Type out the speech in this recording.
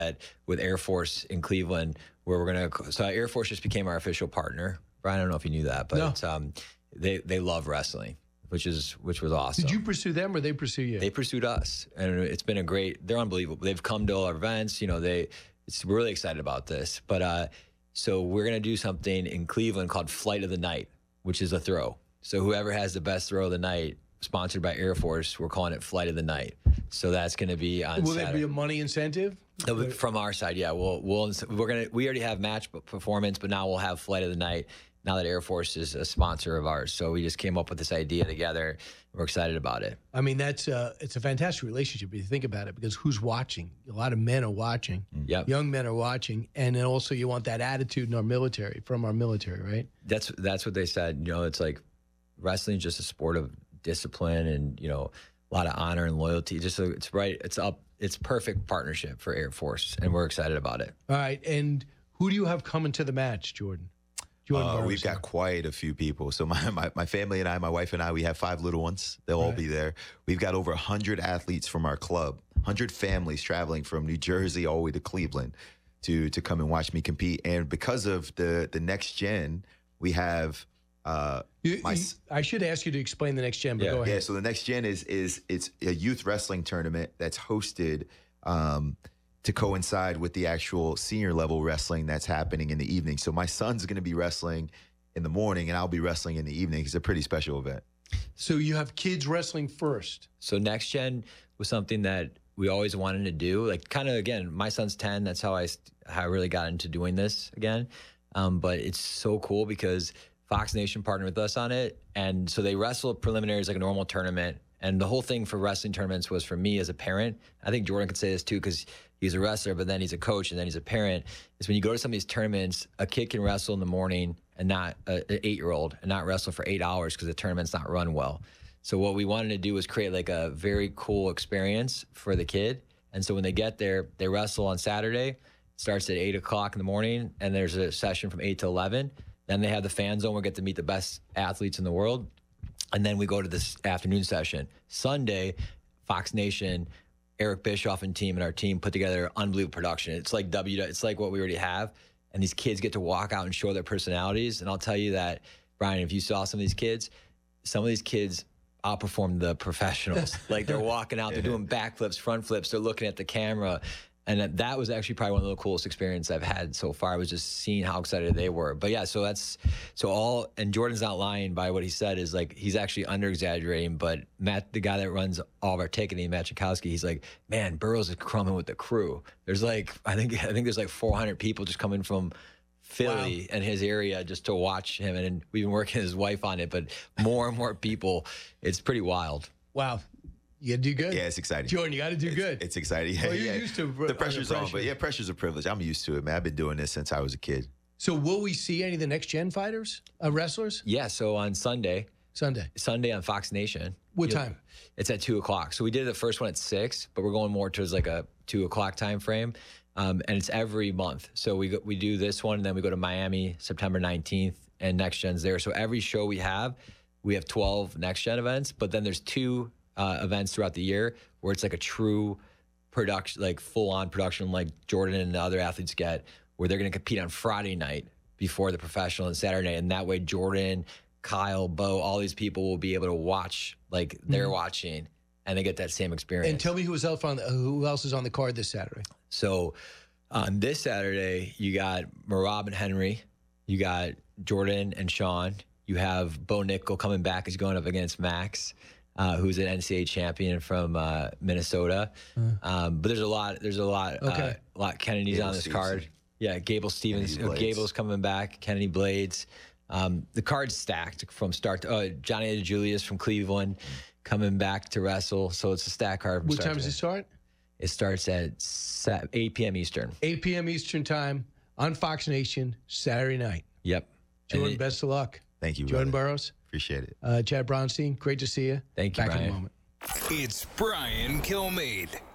with Air Force in Cleveland, where we're gonna. So Air Force just became our official partner. Brian, I don't know if you knew that, but No. They love wrestling, which was awesome. Did you pursue them or they pursue you? They pursued us, and it's been they're unbelievable. They've come to all our events. We're really excited about this. But so we're gonna do something in Cleveland called Flight of the Night, which is a throw. So whoever has the best throw of the night, sponsored by Air Force, we're calling it Flight of the Night. So that's going to be on Will Saturday. there be a money incentive? From our side, yeah. We already have match performance, but now we'll have Flight of the Night. Now that Air Force is a sponsor of ours, so we just came up with this idea together. We're excited about it. I mean, it's a fantastic relationship if you think about it, because who's watching? A lot of men are watching. Yep. Young men are watching, and then also you want that attitude in our military, from our military, right? That's what they said. It's like wrestling is just a sport of discipline and a lot of honor and loyalty. It's right. It's perfect partnership for Air Force, and we're excited about it. All right, and who do you have coming to the match, Jordan? We've got quite a few people. So my family and I, my wife and I, we have 5 little ones. They'll all be there. We've got over 100 athletes from our club, 100 families traveling from New Jersey all the way to Cleveland to come and watch me compete. And because of the next gen, we have I should ask you to explain the next gen, but go ahead. Yeah, so the next gen is it's a youth wrestling tournament that's hosted to coincide with the actual senior level wrestling that's happening in the evening. So my son's going to be wrestling in the morning, and I'll be wrestling in the evening. It's a pretty special event. So you have kids wrestling first. So next gen was something that we always wanted to do. Like, kind of, again, my son's 10. That's how I really got into doing this again. But it's so cool because Fox Nation partnered with us on it. And so they wrestle preliminaries like a normal tournament. And the whole thing for wrestling tournaments was, for me as a parent, I think Jordan could say this too, because he's a wrestler, but then he's a coach, and then he's a parent, is when you go to some of these tournaments, a kid can wrestle in the morning and not an 8-year-old and not wrestle for 8 hours because the tournament's not run well. So what we wanted to do was create like a very cool experience for the kid. And so when they get there, they wrestle on Saturday. It starts at 8 o'clock in the morning, and there's a session from 8 to 11. Then they have the fan zone where we get to meet the best athletes in the world. And then we go to this afternoon session. Sunday, Fox Nation, Eric Bischoff and team and our team put together an unbelievable production. It's like it's like what we already have. And these kids get to walk out and show their personalities. And I'll tell you that, Brian, if you saw some of these kids outperform the professionals. Like, they're walking out, they're doing backflips, front flips, they're looking at the camera. And that was actually probably one of the coolest experiences I've had so far, was just seeing how excited they were. But yeah, and Jordan's not lying by what he said, is like, he's actually under exaggerating, but Matt, the guy that runs all of our ticketing, Matt Chakowski, he's like, man, Burroughs is crumbing with the crew. There's like, I think there's like 400 people just coming from Philly and his area just to watch him. And we've been working with his wife on it, but more and more people. It's pretty wild. Wow. You got to do good. Yeah, it's exciting. Jordan, you got to do good. It's exciting. Well, you're used to the pressure's on, but pressure's a privilege. I'm used to it, man. I've been doing this since I was a kid. So will we see any of the next gen fighters, wrestlers? Yeah, so on Sunday on Fox Nation. What time? It's at 2 o'clock. So we did the first one at 6, but we're going more towards like a 2 o'clock time frame. And it's every month. So we do this one, and then we go to Miami September 19th, and Next Gen's there. So every show we have 12 Next Gen events, but then there's 2 events throughout the year where it's like a true production, like full-on production, like Jordan and the other athletes get, where they're going to compete on Friday night before the professional and Saturday night. And that way Jordan, Kyle, Bo, all these people will be able to watch like they're watching, and they get that same experience. And tell me who else is on the card this Saturday. So on this Saturday, you got Merab and Henry, you got Jordan and Sean, you have Bo Nickel coming back. He's going up against Max, who's an NCAA champion from Minnesota. But there's a lot. Okay. A lot. Kennedy's on this card. Yeah, Gable Stevens. Gable's coming back. Kennedy Blades. The card's stacked from start to Johnny DeJulius from Cleveland coming back to wrestle. So it's a stacked card. What time does it start? It starts at 8 p.m. Eastern. 8 p.m. Eastern time on Fox Nation, Saturday night. Yep. Jordan, best of luck. Thank you, Jordan Burroughs. Appreciate it. Chad Bronstein, great to see you. Thank you, Back Brian. in a moment. It's Brian Kilmeade.